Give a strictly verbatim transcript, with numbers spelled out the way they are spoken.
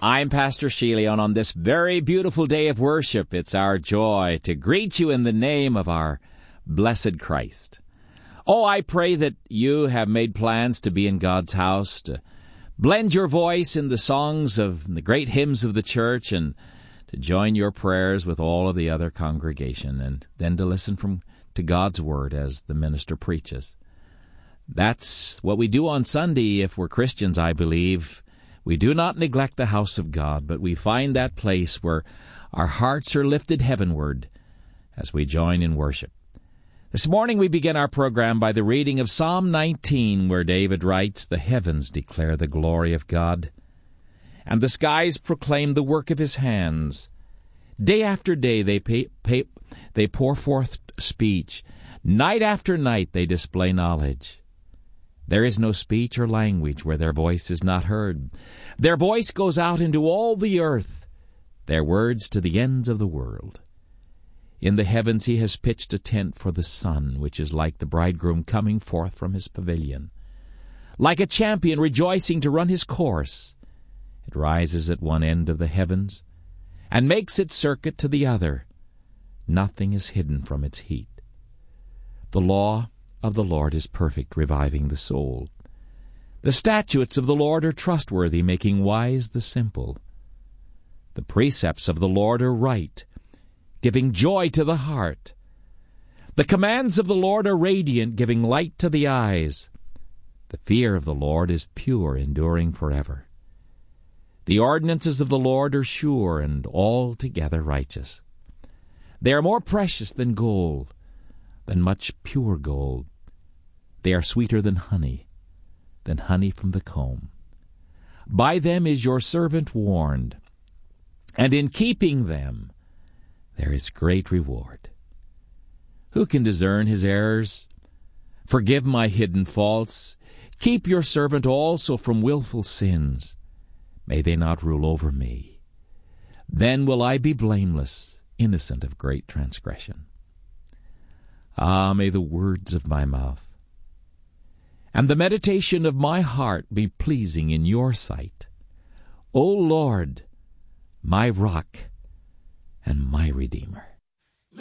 I'm Pastor Sheely, and on this very beautiful day of worship, it's our joy to greet you in the name of our blessed Christ. Oh, I pray that you have made plans to be in God's house, to blend your voice in the songs of the great hymns of the church, and to join your prayers with all of the other congregation, and then to listen from to God's Word as the minister preaches. That's what we do on Sunday if we're Christians, I believe. We do not neglect the house of God, but we find that place where our hearts are lifted heavenward as we join in worship. This morning we begin our program by the reading of Psalm nineteen, where David writes, "The heavens declare the glory of God, and the skies proclaim the work of his hands. Day after day they pay, pay, they pour forth speech. Night after night they display knowledge. There is no speech or language where their voice is not heard. Their voice goes out into all the earth, their words to the ends of the world. In the heavens he has pitched a tent for the sun, which is like the bridegroom coming forth from his pavilion. Like a champion rejoicing to run his course, it rises at one end of the heavens and makes its circuit to the other. Nothing is hidden from its heat. The law of the Lord is perfect, reviving the soul. The statutes of the Lord are trustworthy, making wise the simple. The precepts of the Lord are right, giving joy to the heart. The commands of the Lord are radiant, giving light to the eyes. The fear of the Lord is pure, enduring forever. The ordinances of the Lord are sure and altogether righteous. They are more precious than gold, than much pure gold. They are sweeter than honey, than honey from the comb. By them is your servant warned, and in keeping them there is great reward. Who can discern his errors? Forgive my hidden faults. Keep your servant also from willful sins. May they not rule over me. Then will I be blameless, innocent of great transgression. Ah, may the words of my mouth and the meditation of my heart be pleasing in your sight, O Lord, my rock and my Redeemer.